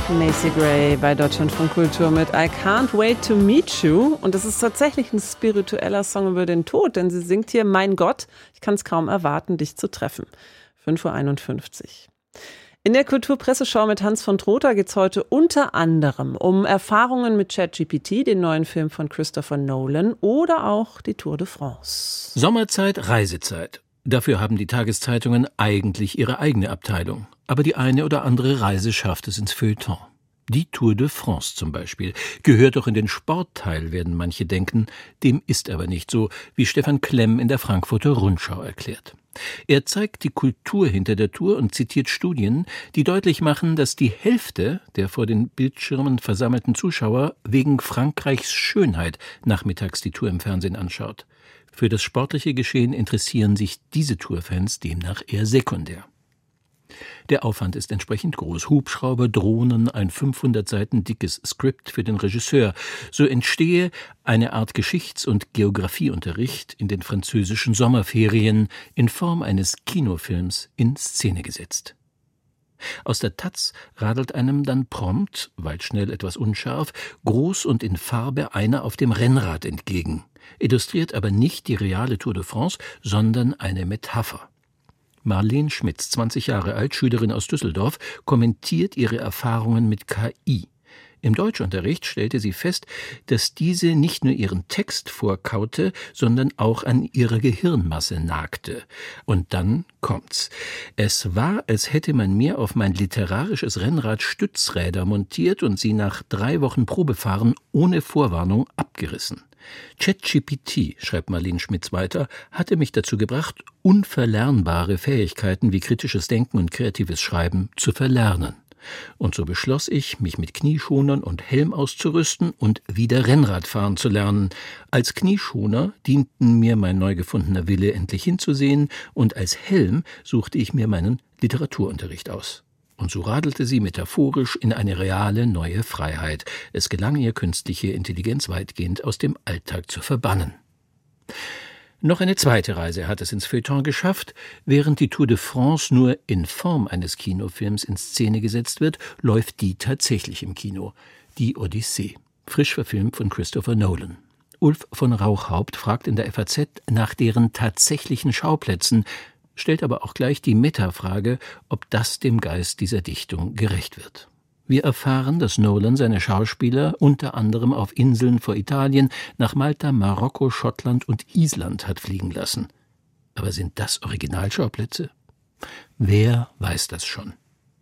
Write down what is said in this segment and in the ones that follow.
Macy Gray bei Deutschlandfunk Kultur mit I Can't Wait to Meet You. Und das ist tatsächlich ein spiritueller Song über den Tod, denn sie singt hier: Mein Gott, ich kann es kaum erwarten, dich zu treffen. 5:51 Uhr. In der Kulturpresseschau mit Hans von Trotha geht es heute unter anderem um Erfahrungen mit ChatGPT, den neuen Film von Christopher Nolan, oder auch die Tour de France. Sommerzeit, Reisezeit. Dafür haben die Tageszeitungen eigentlich ihre eigene Abteilung. Aber die eine oder andere Reise schafft es ins Feuilleton. Die Tour de France zum Beispiel gehört doch in den Sportteil, werden manche denken. Dem ist aber nicht so, wie Stefan Klemm in der Frankfurter Rundschau erklärt. Er zeigt die Kultur hinter der Tour und zitiert Studien, die deutlich machen, dass die Hälfte der vor den Bildschirmen versammelten Zuschauer wegen Frankreichs Schönheit nachmittags die Tour im Fernsehen anschaut. Für das sportliche Geschehen interessieren sich diese Tourfans demnach eher sekundär. Der Aufwand ist entsprechend groß. Hubschrauber, Drohnen, ein 500 Seiten dickes Skript für den Regisseur. So entstehe eine Art Geschichts- und Geografieunterricht in den französischen Sommerferien in Form eines Kinofilms in Szene gesetzt. Aus der Taz radelt einem dann prompt, waldschnell etwas unscharf, groß und in Farbe einer auf dem Rennrad entgegen. Illustriert aber nicht die reale Tour de France, sondern eine Metapher. Marlene Schmitz, 20 Jahre alt, Schülerin aus Düsseldorf, kommentiert ihre Erfahrungen mit KI. Im Deutschunterricht stellte sie fest, dass diese nicht nur ihren Text vorkaute, sondern auch an ihrer Gehirnmasse nagte. Und dann kommt's. Es war, als hätte man mir auf mein literarisches Rennrad Stützräder montiert und sie nach 3 Wochen Probefahren ohne Vorwarnung abgerissen. ChatGPT, schreibt Marlene Schmitz weiter, hatte mich dazu gebracht, unverlernbare Fähigkeiten wie kritisches Denken und kreatives Schreiben zu verlernen. Und so beschloss ich, mich mit Knieschonern und Helm auszurüsten und wieder Rennradfahren zu lernen. Als Knieschoner dienten mir mein neu gefundener Wille, endlich hinzusehen, und als Helm suchte ich mir meinen Literaturunterricht aus. Und so radelte sie metaphorisch in eine reale neue Freiheit. Es gelang ihr, künstliche Intelligenz weitgehend aus dem Alltag zu verbannen. Noch eine zweite Reise hat es ins Feuilleton geschafft. Während die Tour de France nur in Form eines Kinofilms in Szene gesetzt wird, läuft die tatsächlich im Kino. Die Odyssee, frisch verfilmt von Christopher Nolan. Ulf von Rauchhaupt fragt in der FAZ nach deren tatsächlichen Schauplätzen, stellt aber auch gleich die Metafrage, ob das dem Geist dieser Dichtung gerecht wird. Wir erfahren, dass Nolan seine Schauspieler unter anderem auf Inseln vor Italien nach Malta, Marokko, Schottland und Island hat fliegen lassen. Aber sind das Originalschauplätze? Wer weiß das schon?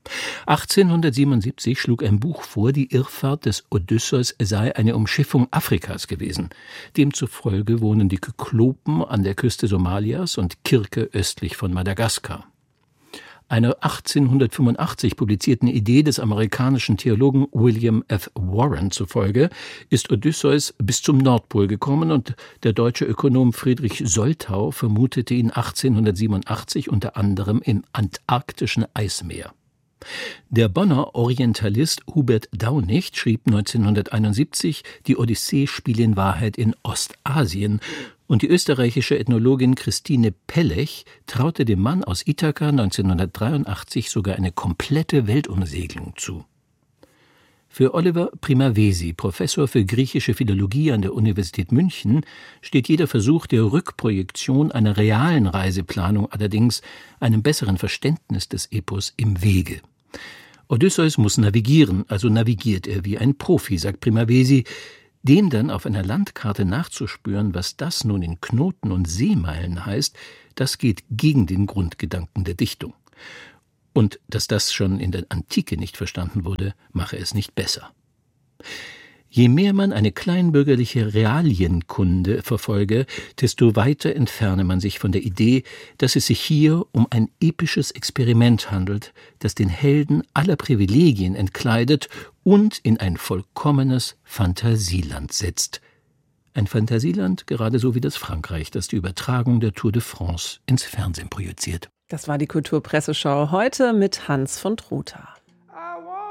1877 schlug ein Buch vor, die Irrfahrt des Odysseus sei eine Umschiffung Afrikas gewesen. Demzufolge wohnen die Kyklopen an der Küste Somalias und Kirke östlich von Madagaskar. Einer 1885 publizierten Idee des amerikanischen Theologen William F. Warren zufolge ist Odysseus bis zum Nordpol gekommen und der deutsche Ökonom Friedrich Soltau vermutete ihn 1887 unter anderem im antarktischen Eismeer. Der Bonner Orientalist Hubert Daunicht schrieb 1971, die Odyssee spiele in Wahrheit in Ostasien, und die österreichische Ethnologin Christine Pellech traute dem Mann aus Ithaka 1983 sogar eine komplette Weltumsegelung zu. Für Oliver Primavesi, Professor für griechische Philologie an der Universität München, steht jeder Versuch der Rückprojektion einer realen Reiseplanung allerdings einem besseren Verständnis des Epos im Wege. Odysseus muss navigieren, also navigiert er wie ein Profi, sagt Primavesi. Dem dann auf einer Landkarte nachzuspüren, was das nun in Knoten und Seemeilen heißt, das geht gegen den Grundgedanken der Dichtung. Und dass das schon in der Antike nicht verstanden wurde, mache es nicht besser. Je mehr man eine kleinbürgerliche Realienkunde verfolge, desto weiter entferne man sich von der Idee, dass es sich hier um ein episches Experiment handelt, das den Helden aller Privilegien entkleidet und in ein vollkommenes Fantasieland setzt. Ein Fantasieland, gerade so wie das Frankreich, das die Übertragung der Tour de France ins Fernsehen projiziert. Das war die Kulturpresseschau heute mit Hans von Trotha.